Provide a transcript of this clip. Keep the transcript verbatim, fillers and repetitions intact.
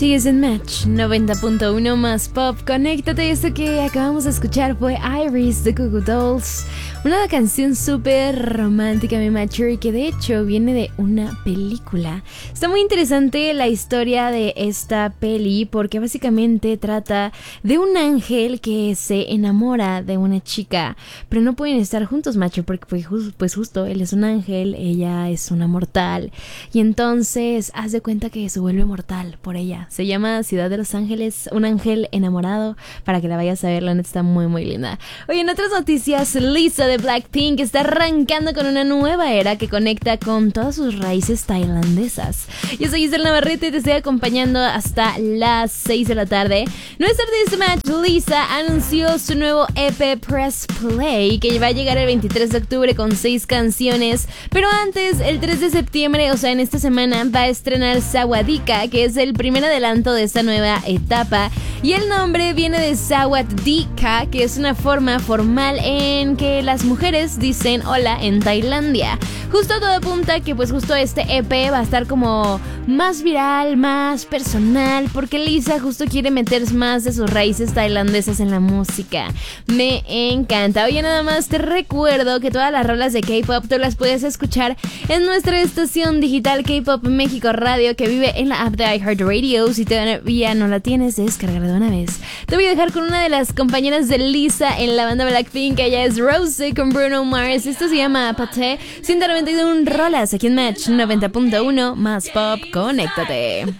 Sigues en Match noventa punto uno más pop. Conéctate. Esto que acabamos de escuchar fue Iris de Goo Goo Dolls, una canción súper romántica, mi mature, que de hecho viene de una película. Está muy interesante la historia de esta peli porque básicamente trata de un ángel que se enamora de una chica, pero no pueden estar juntos, macho, porque pues, pues justo él es un ángel, ella es una mortal, y entonces haz de cuenta que se vuelve mortal por ella. Se llama Ciudad de los Ángeles, un ángel enamorado, para que la vayas a ver, la neta está muy muy linda. Oye, en otras noticias, Lisa de Blackpink está arrancando con una nueva era que conecta con todas sus raíces tailandesas. Yo soy Giselle Navarrete y te estoy acompañando hasta las seis de la tarde. Nuestra artista Match, Lisa, anunció su nuevo E P Press Play, que va a llegar el veintitrés de octubre con seis canciones, pero antes, el tres de septiembre, o sea en esta semana, va a estrenar Sawadika, que es el primer adelanto de esta nueva etapa, y el nombre viene de Sawadika, que es una forma formal en que las mujeres dicen hola en Tailandia. Justo todo apunta que pues justo este E P va a estar como más viral, más personal, porque Lisa justo quiere meter más de sus raíces tailandesas en la música. Me encanta. Oye, nada más te recuerdo que todas las rolas de K-pop tú las puedes escuchar en nuestra estación digital K-Pop México Radio, que vive en la app de iHeartRadio. Si todavía no la tienes, descárgala de una vez. Te voy a dejar con una de las compañeras de Lisa en la banda Blackpink. Ella es Rose con Bruno Mars. Esto se llama Paté. ciento noventa y uno rolas aquí en Match noventa punto uno más pop. Conéctate.